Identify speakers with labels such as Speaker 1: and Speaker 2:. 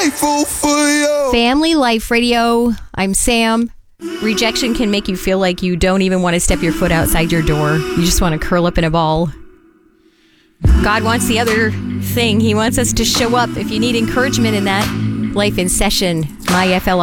Speaker 1: grateful for you.
Speaker 2: Family Life Radio. I'm Sam. Rejection can make you feel like you don't even want to step your foot outside your door. You just want to curl up in a ball. God wants the other thing. He wants us to show up. If you need encouragement in that, Life in Session, myflr.com.